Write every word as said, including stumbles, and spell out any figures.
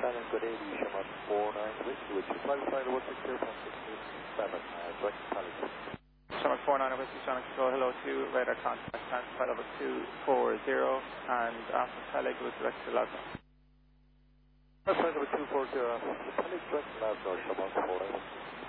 Shannon, good eighty, Shimon four nine with you, which is flight final one six zero point six eight seven, uh, direct Pelican. Summer four nine Whiskey Sonic Control, hello to radar contact, flight level two four zero, and after Pelig was direct to Lasno. Flight level two four zero, after Pelig direct to Lasno, Shimon four nine.